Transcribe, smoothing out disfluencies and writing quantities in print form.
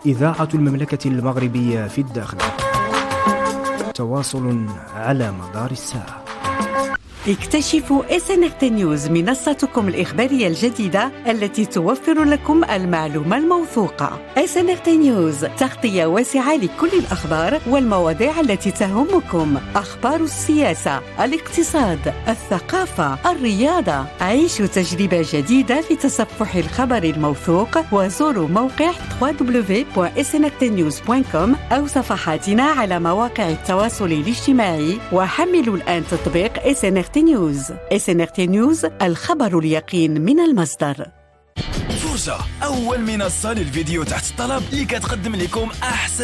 إذاعة المملكة المغربية في الداخل. تواصل على مدار الساعة. اكتشفوا SNRT News، منصتكم الإخبارية الجديدة التي توفر لكم المعلومة الموثوقة. SNRT News، تغطية واسعة لكل الأخبار والمواضيع التي تهمكم، أخبار السياسة، الاقتصاد، الثقافة، الرياضة. عيشوا تجربة جديدة لتصفح الخبر الموثوق، وزوروا موقع www.snrtnews.com أو صفحاتنا على مواقع التواصل الاجتماعي، وحملوا الآن تطبيق SNRT News. SNRT News، الخبر اليقين من المصدر. فرجة، أول منصة للفيديو تحت الطلب اللي كتقدم لكم أحسن